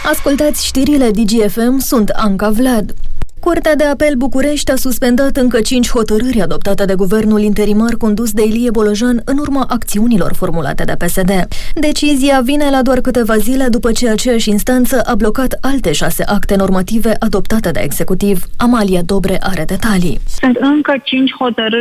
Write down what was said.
Ascultați știrile DGFM, sunt Anca Vlad. Curtea de Apel București a suspendat încă 5 hotărâri adoptate de guvernul interimar condus de Ilie Bolojan în urma acțiunilor formulate de PSD. Decizia vine la doar câteva zile după ce aceeași instanță a blocat alte 6 acte normative adoptate de executiv. Amalia Dobre are detalii. Sunt încă 5 hotărâri